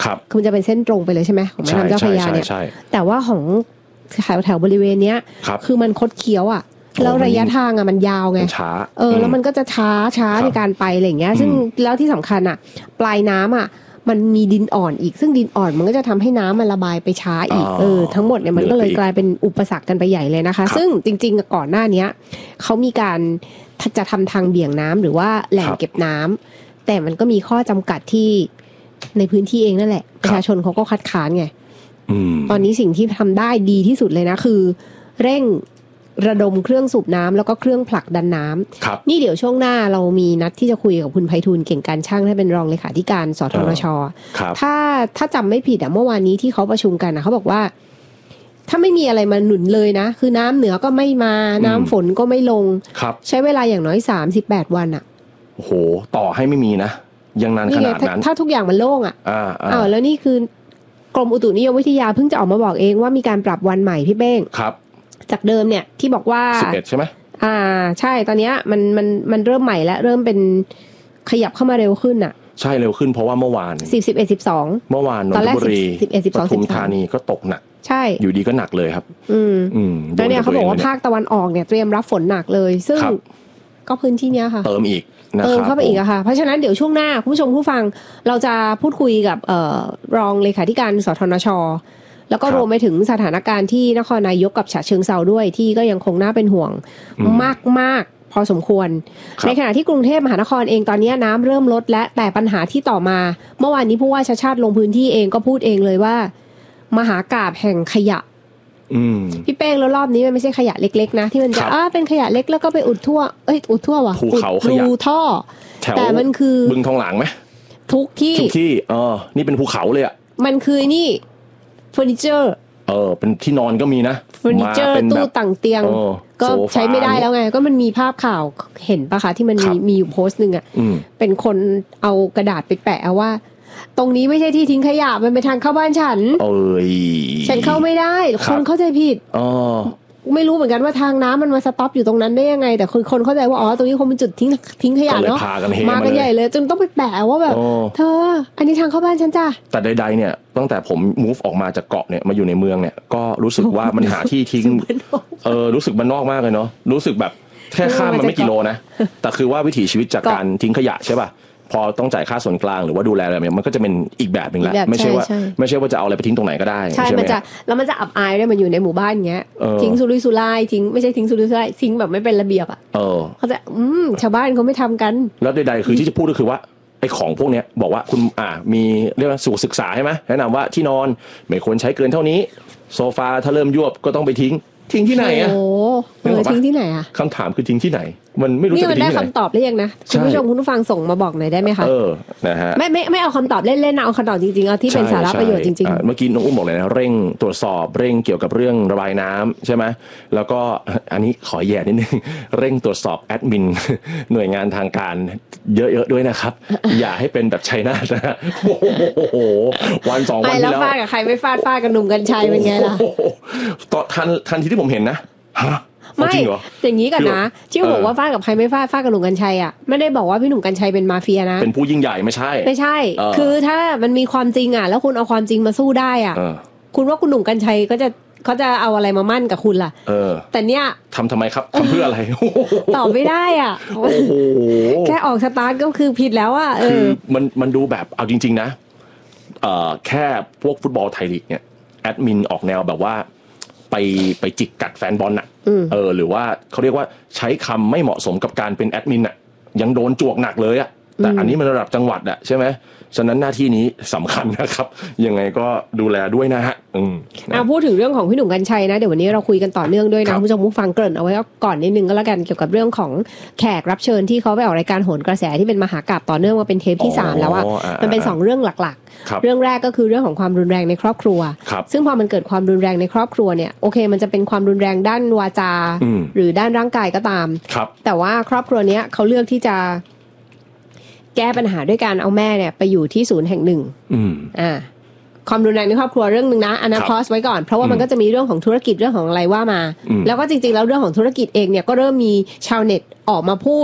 คือมันจะเป็นเส้นตรงไปเลยใช่ไหมของแม่น้ำเจ้าพระยาเนี่ยแต่ว่าของแถวบริเวณเนี้ยคือมันคดเคี้ยวอ่ะแล้วระยะทางอ่ะมันยาวไงแล้วมันก็จะช้าในการไปอะไรอย่างเงี้ยซึ่งแล้วที่สำคัญอ่ะปลายน้ำอ่ะมันมีดินอ่อนอีกซึ่งดินอ่อนมันก็จะทำให้น้ำมันระบายไปช้าอีกทั้งหมดเนี่ยมันก็เลยกลายเป็นอุปสรรคกันไปใหญ่เลยนะคะซึ่งจริงๆก่อนหน้านี้เขามีการจะทำทางเบี่ยงน้ำหรือว่าแหล่งเก็บน้ำแต่มันก็มีข้อจำกัดที่ในพื้นที่เองนั่นแหละประชาชนเขาก็คัดค้านไงตอนนี้สิ่งที่ทำได้ดีที่สุดเลยนะคือเร่งระดมเครื่องสูบน้ำแล้วก็เครื่องผลักดันน้ำนี่เดี๋ยวช่วงหน้าเรามีนัดที่จะคุยกับคุณไพฑูรย์เก่งการช่างที่เป็นรองเลขาธิการสทนช.ถ้าจำไม่ผิดเมื่อวานนี้ที่เขาประชุมกันเขาบอกว่าถ้าไม่มีอะไรมาหนุนเลยนะคือน้ำเหนือก็ไม่มาน้ำฝนก็ไม่ลงใช้เวลาอย่างน้อย38 วันโอ้โหต่อให้ไม่มีนะยังนานขนาดนั้นถ้าทุกอย่างมันโล่งแล้วนี่คือกรมอุตุนิยมวิทยาเพิ่งจะออกมาบอกเองว่ามีการปรับวันใหม่พี่เป้งจากเดิมเนี่ยที่บอกว่า 11ใช่ไหมใช่ตอนนี้มันเริ่มใหม่แล้วเริ่มเป็นขยับเข้ามาเร็วขึ้นใช่เร็วขึ้นเพราะว่าเมื่อวาน 11 12 เมื่อวานนนทบุรีปทุมธานีก็ตกหนักใช่อยู่ดีก็หนักเลยครับแล้วเนี่ยเขาบอกว่าภาคตะวันออกเนี่ยเตรียมรับฝนหนักเลยซึ่งก็พื้นที่เนี้ยค่ะเติมอีกเข้าไปอีกค่ะเพราะฉะนั้นเดี๋ยวช่วงหน้าคุณผู้ชมผู้ฟังเราจะพูดคุยกับรองเลขาธิการสทนช.แล้วก็รวมไปถึงสถานการณ์ที่นครนายกกับฉะเชิงเทราด้วยที่ก็ยังคงน่าเป็นห่วงมากพอสมควรในขณะที่กรุงเทพมหานครเองตอนนี้น้ำเริ่มลดและแต่ปัญหาที่ต่อมาเมื่อวานนี้ผู้ว่าชาติชาติลงพื้นที่เองก็พูดเองเลยว่ามหากาพย์แห่งขยะพี่เป้งแล้วรอบนี้มันไม่ใช่ขยะเล็กๆนะที่มันจะเป็นขยะเล็กแล้วก็ไปอุดทั่วว่ะภูเขาขยะท่อแต่มันคือบึงทองหลางไหมทุกที่นี่เป็นภูเขาเลยอ่ะมันคือนี่เฟอร์นิเจอร์เป็นที่นอนก็มีนะเฟอร์นิเจอร์ตู้ต่างเตียงก็ใช้ไม่ได้แล้วไงก็มันมีภาพข่าวเห็นปะคะที่มันมีอยู่โพสต์นึงอ่ะเป็นคนเอากระดาษไปแปะว่าตรงนี้ไม่ใช่ที่ทิ้งขยะมันเป็นทางเข้าบ้านฉันฉันเข้าไม่ได้คนเข้าใจผิดไม่รู้เหมือนกันว่าทางน้ำมันมาสต็อปอยู่ตรงนั้นได้ยังไงแต่คนเข้าใจว่าตรงนี้คงเป็นจุดทิ้งขยะเนาะมากันใหญ่เลยจนต้องไปแปะว่าแบบเธออันนี้ทางเข้าบ้านฉันจ้ะแต่ใดๆเนี่ยตั้งแต่ผม move ออกมาจากเกาะเนี่ยมาอยู่ในเมืองเนี่ยก็รู้สึกว่ามันหาที่ทิ้งรู้สึกมันนอกมากเลยเนาะรู้สึกแบบแค่ข้ามมันไม่กี่โลนะแต่คือว่าวิถีชีวิตจากการทิ้งขยะใช่ป่ะพอต้องจ่ายค่าส่วนกลางหรือว่าดูแลอะไรมันก็จะเป็นอีกแบบนึงแหละไม่ใช่ว่าจะเอาอะไรไปทิ้งตรงไหนก็ได้ใช่มันจะแล้วมันจะอับอายด้วยมันอยู่ในหมู่บ้านอย่างเงี้ยทิ้งสุรุ่ยสุร่ายทิ้งไม่ใช่ทิ้งสุรุ่ยสุร่ายทิ้งแบบไม่เป็นระเบียบเขาจะชาวบ้านเขาไม่ทำกันแล้วใดๆคือที่จะพูดก็คือว่าไอ้ของพวกเนี้ยบอกว่าคุณมีเรียกว่าสู่ศึกษาใช่ไหมแนะนำว่าที่นอนไม่ควรใช้เกินเท่านี้โซฟาถ้าเริ่มยวบก็ต้องไปทิ้งที่ไหนทิ้งที่ไหนคำถามคือทิ้งที่ไหนมันไม่รู้จะไปทิ้งที่ไหนนี่มันได้คำตอบหรือยังนะคุณผู้ชมคุณผู้ฟังส่งมาบอกหน่อยได้ไหมคะนะฮะไม่เอาคำตอบเล่นๆนะเอาคำตอบจริงๆเอาที่เป็นสาระประโยชน์จริงๆเมื่อกี้น้องอุ้มบอกเลยนะเร่งตรวจสอบเร่งเกี่ยวกับเรื่องระบายน้ำใช่ไหมแล้วก็อันนี้ขอแย่นิดนึงเร่งตรวจสอบแอดมินหน่วยงานทางการเยอะๆด้วยนะครับอย่าให้เป็นแบบชัยนาทนะโอ้โหวัน2วันที่แล้วฟาดกับใครไม่ฟาดกับหนุ่มกัญชัยเป็นไงล่ะตอนทันทีที่ผมเห็นนะไม่อย่างนี้กันนะที่เขาบอกว่าฟาดกับใครไม่ฟาดกับหนุ่มกัญชัยไม่ได้บอกว่าพี่หนุ่มกัญชัยเป็นมาเฟียนะเป็นผู้ยิ่งใหญ่ไม่ใช่คือถ้ามันมีความจริงแล้วคุณเอาความจริงมาสู้ได้คุณว่าคุณหนุ่มกัญชัยเขาจะเอาอะไรมามั่นกับคุณล่ะแต่เนี้ยทำไมครับทำเพื่ออะไรตอบไม่ได้แค่ออกสตาร์ทก็คือผิดแล้วคือมันดูแบบเอาจริงๆนะแค่พวกฟุตบอลไทยลีกเนี่ยแอดมินออกแนวแบบว่าไปจิกกัดแฟนบอลหรือว่าเขาเรียกว่าใช้คำไม่เหมาะสมกับการเป็นแอดมินยังโดนจวกหนักเลยแต่อันนี้มันระดับจังหวัดใช่ไหมฉะนั้นหน้าที่นี้สำคัญนะครับยังไงก็ดูแลด้วยนะฮะพูดถึงเรื่องของพี่หนุ่มกัญชัยนะเดี๋ยววันนี้เราคุยกันต่อเนื่องด้วยนะคุณผู้ชมผู้ฟังเกริ่นเอาไว้ก่อนนิดนึงก็แล้วกันเกี่ยวกับเรื่องของแขกรับเชิญที่เขาไปออกรายการโหนกระแสที่เป็นมหากาพย์ต่อเนื่องมาเป็นเทปที่3แล้วมันเป็น2เรื่องหลักๆเรื่องแรกก็คือเรื่องของความรุนแรงในครอบครัวซึ่งพอมันเกิดความรุนแรงในครอบครัวเนี่ยโอเคมันจะเป็นความรุนแรงด้านวาจาหรือด้านร่างกายก็ตามแต่ว่าครอบครัวนี้เขาเลือกที่จะแก้ปัญหาด้วยการเอาแม่เนี่ยไปอยู่ที่ศูนย์แห่งหนึ่งความรุนแรงในครอบครัวเรื่องนึงนะอันนั้นพอสไว้ก่อนเพราะว่ามันก็จะมีเรื่องของธุรกิจเรื่องของอะไรว่ามาแล้วก็จริงๆแล้วเรื่องของธุรกิจเองเนี่ยก็เริ่มมีชาวเน็ตออกมาพูด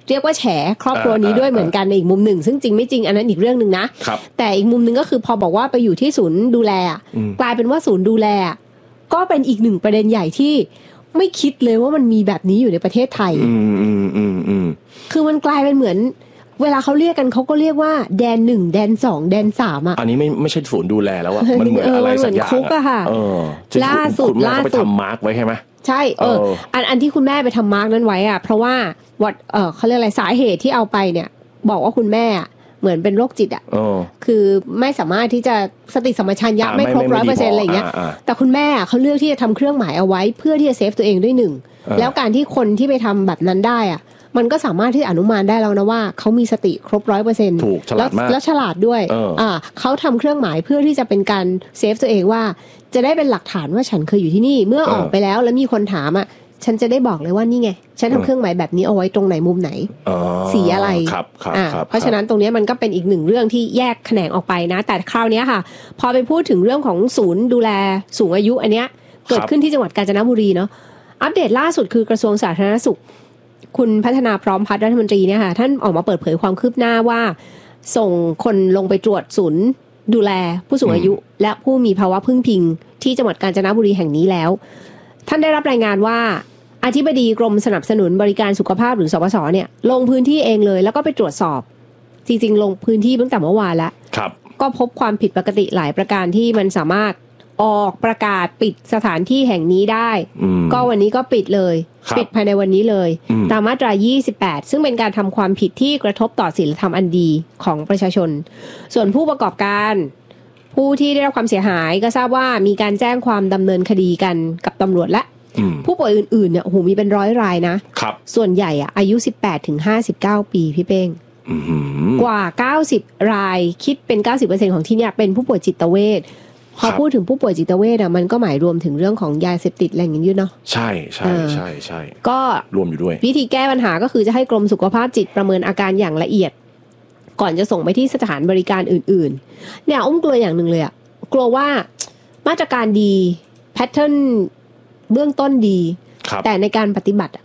เรียกว่าแฉครอบครัวนี้ด้วยเหมือนกันในอีกมุมหนึ่งซึ่งจริงไม่จริงอันนั้นอีกเรื่องนึงนะแต่อีกมุมนึงก็คือพอบอกว่าไปอยู่ที่ศูนย์ดูแลกลายเป็นว่าศูนย์ดูแลก็เป็นอีกหนึ่งประเด็นใหญ่ที่ไม่คิดเลยว่ามันมีแบบนี้อยู่ในประเทศไทยคือมันกลายเป็นเหมือนเวลาเขาเรียกกันเขาก็เรียกว่าแดน1แดน2แดน3อ่ะอันนี้ไม่ใช่ศูนย์ดูแลแล้วอ่ะมันเหมือนอะไรสักอย่างอ่ะล่าสุดไปทำมาร์กไว้ใช่ไหมใช่อันที่คุณแม่ไปทำมาร์กนั้นไว้อ่ะเพราะว่าเขาเรียกอะไรสาเหตุที่เอาไปเนี่ยบอกว่าคุณแม่เหมือนเป็นโรคจิตอ่ะคือไม่สามารถที่จะสติสัมปชัญญะไม่ครบ 100% อะไรอย่างเงี้ยแต่คุณแม่เขาเลือกที่จะทำเครื่องหมายเอาไว้เพื่อที่จะเซฟตัวเองด้วย1แล้วการที่คนที่ไปทำแบบนั้นได้อ่ะมันก็สามารถที่อนุมานได้แล้วนะว่าเขามีสติครบ 100% ถูกฉลาดมากแล้วฉลาดด้วยเขาทำเครื่องหมายเพื่อที่จะเป็นการเซฟตัวเองว่าจะได้เป็นหลักฐานว่าฉันเคยอยู่ที่นี่เมื่อออกไปแล้วมีคนถามอ่ะฉันจะได้บอกเลยว่านี่ไงฉันทำเครื่องหมายแบบนี้เอาไว้ตรงไหนมุมไหนสีอะไรเพราะฉะนั้นตรงนี้มันก็เป็นอีกหนึ่งเรื่องที่แยกแขนงออกไปนะแต่คราวนี้ค่ะพอไปพูดถึงเรื่องของศูนย์ดูแลสูงอายุอันเนี้ยเกิดขึ้นที่จังหวัดกาญจนบุรีเนาะอัปเดตล่าสุดคือกระทรวงสาธารณสุขคุณพัฒนาพร้อมพัฒน์รัฐมนตรีเนี่ยค่ะท่านออกมาเปิดเผยความคืบหน้าว่าส่งคนลงไปตรวจศูนย์ดูแลผู้สูงอายุและผู้มีภาวะพึ่งพิงที่จังหวัดกาญจนบุรีแห่งนี้แล้วท่านได้รับรายงานว่าอธิบดีกรมสนับสนุนบริการสุขภาพหรือสปสเนี่ยลงพื้นที่เองเลยแล้วก็ไปตรวจสอบจริงๆลงพื้นที่ตั้งแต่เมื่อวานแล้วก็พบความผิดปกติหลายประการที่มันสามารถออกประกาศปิดสถานที่แห่งนี้ได้ก็วันนี้ก็ปิดเลยปิดภายในวันนี้เลยตามมาตรา28ซึ่งเป็นการทำความผิดที่กระทบต่อศีลธรรมอันดีของประชาชนส่วนผู้ประกอบการผู้ที่ได้รับความเสียหายก็ทราบว่ามีการแจ้งความดำเนินคดีกันกับตำรวจและผู้ป่วยอื่นๆเนี่ยโอ้โหมีเป็น100 รายนะครับส่วนใหญ่อ่ะอายุ18ถึง59ปีพี่เป้งกว่า90รายคิดเป็น 90% ของที่เนี่ยเป็นผู้ป่วยจิตเวชพอพูดถึงผู้ป่วยจิตเวชอ่ะมันก็หมายรวมถึงเรื่องของยาเสพติดอะไรอย่างนี้ด้วยเนาะใช่ใช่ใช่ใช่ก็รวมอยู่ด้วยวิธีแก้ปัญหาก็คือจะให้กรมสุขภาพจิตประเมินอาการอย่างละเอียดก่อนจะส่งไปที่สถานบริการอื่นๆเนี่ยอุ้มกลัวอย่างหนึ่งเลยอ่ะกลัวว่ามาตรการดีแพทเทิร์นเบื้องต้นดีแต่ในการปฏิบัติ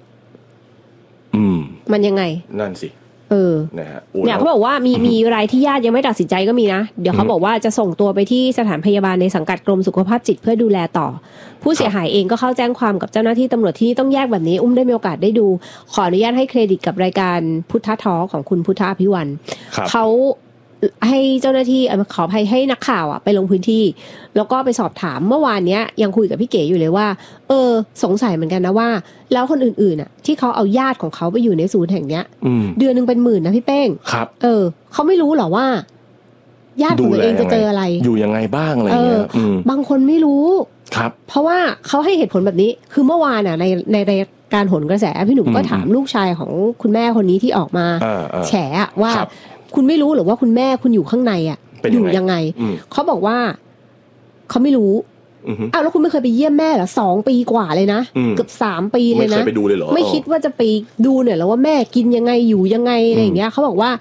มันยังไงนั่นสินะฮะเนี่ยเขาบอกว่ามีรายที่ญาติยังไม่ตัดสินใจก็มีนะเดี๋ยวเขาบอกว่าจะส่งตัวไปที่สถานพยาบาลในสังกัดกรมสุขภาพจิตเพื่อดูแลต่อผู้เสียหายเองก็เข้าแจ้งความกับเจ้าหน้าที่ตำรวจที่ต้องแยกแบบนี้อุ้มได้มีโอกาสได้ดูขออนุญาตให้เครดิตกับรายการพุทธทอล์คของคุณพุทธอภิวันเขาให้เจ้าหน้าที่ขออภัยให้นักข่าวไปลงพื้นที่แล้วก็ไปสอบถามเมื่อวานเนี้ยยังคุยกับพี่เก๋อยู่เลยว่าสงสัยเหมือนกันนะว่าแล้วคนอื่นๆที่เขาเอาญาติของเขาไปอยู่ในศูนย์แห่งเนี้ยเดือนนึงเป็น10,000นะพี่เป้งครับเขาไม่รู้หรอว่าญาติของตัวเองจะเจออะไรอยู่ยังไงบ้างอะไรเงี้ยบางคนไม่รู้ครับเพราะว่าเขาให้เหตุผลแบบนี้คือเมื่อวานในการโหนกระแสพี่หนุ่มก็ถามลูกชายของคุณแม่คนนี้ที่ออกมาแฉว่าคุณไม่รู้หรือว่าคุณแม่คุณอยู่ข้างในอยู่ยังไงเขาบอกว่าเขาไม่รู้แล้วคุณไม่เคยไปเยี่ยมแม่เหรอ2 ปีกว่าเลยนะเกือบ3 ปีเลยนะไม่เคยไปดูเลยเหรอไม่คิดว่าจะไปดูเนี่ยแล้วว่าแม่กินยังไงอยู่ยังไงอะไรอย่างเงี้ยเขาบอกว่า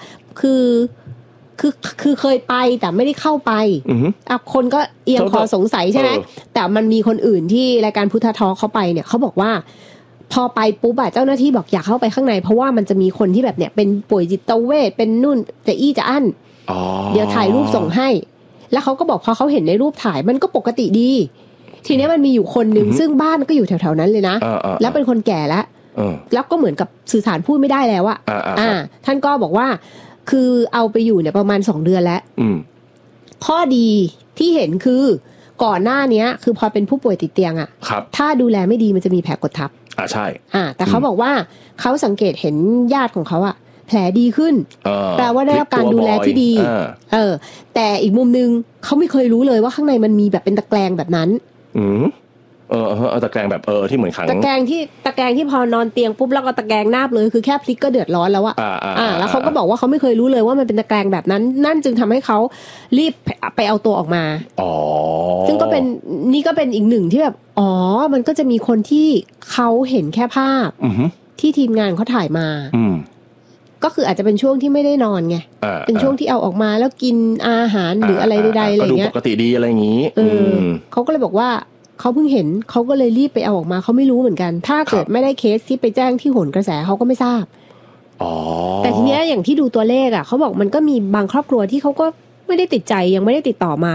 คือเคยไปแต่ไม่ได้เข้าไปคนก็เอียงคอสงสัยใช่ไหมแต่มันมีคนอื่นที่รายการพุทธทอล์คเขาไปเนี่ยเขาบอกว่าพอไปปุ๊บเจ้าหน้าที่บอกอยากเข้าไปข้างในเพราะว่ามันจะมีคนที่แบบเนี่ยเป็นป่วยจิตเวชเป็นนู่นจะจะอั้นเดี๋ยวถ่ายรูปส่งให้แล้วเขาก็บอกพอเขาเห็นในรูปถ่ายมันก็ปกติดีทีนี้มันมีอยู่คนนึงซึ่งบ้านก็อยู่แถวๆนั้นเลยนะแล้วเป็นคนแก่แล้วก็เหมือนกับสื่อสารพูดไม่ได้แล้วท่านก็บอกว่าคือเอาไปอยู่เนี่ยประมาณ2 เดือนแล้วข้อดีที่เห็นคือก่อนหน้านี้คือพอเป็นผู้ป่วยติดเตียงถ้าดูแลไม่ดีมันจะมีแผลกดทับใช่แต่เขาบอกว่าเขาสังเกตเห็นญาติของเขาแผลดีขึ้นแปลว่าได้รับการดูแลที่ดีแต่อีกมุมนึงเขาไม่เคยรู้เลยว่าข้างในมันมีแบบเป็นตะแกรงแบบนั้นตะแกรงแบบที่เหมือนขังตะแกรงที่พอนอนเตียงปุ๊บแล้วก็ตะแกรงนาบเลยคือแค่พลิกก็เดือดร้อนแล้วแล้วเขาก็บอกว่าเขาไม่เคยรู้เลยว่ามันเป็นตะแกรงแบบนั้นนั่นจึงทำให้เขารีบไปเอาตัวออกมาซึ่งก็เป็นนี่ก็เป็นอีกหนึ่งที่แบบมันก็จะมีคนที่เขาเห็นแค่ภาพที่ทีมงานเขาถ่ายมาก็คืออาจจะเป็นช่วงที่ไม่ได้นอนไงเป็นช่วงที่เอาออกมาแล้วกินอาหารหรืออะไรใดๆอะไรเงี้ยปกติดีอะไรอย่างนี้เขาก็เลยบอกว่าเขาเพิ่งเห็นเขาก็เลยรีบไปเอาออกมาเขาไม่รู้เหมือนกันถ้าเกิดไม่ได้เคสที่ไปแจ้งที่โหนกระแสเขาก็ไม่ทราบแต่ทีเนี้ยอย่างที่ดูตัวเลขอ่ะเขาบอกมันก็มีบางครอบครัวที่เขาก็ไม่ได้ติดใจยังไม่ได้ติดต่อมา